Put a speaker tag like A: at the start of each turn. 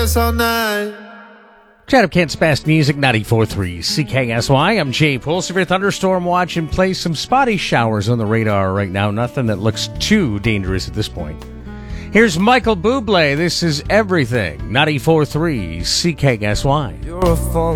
A: all night.
B: Chat up Kent's Best Music, 94.3 CKSY. I'm Jay Poole. Severe thunderstorm watch in place. Some spotty showers on the radar right now. Nothing that looks too dangerous at this point. Here's Michael Bublé. This is Everything, 94.3 CKSY.
A: You're a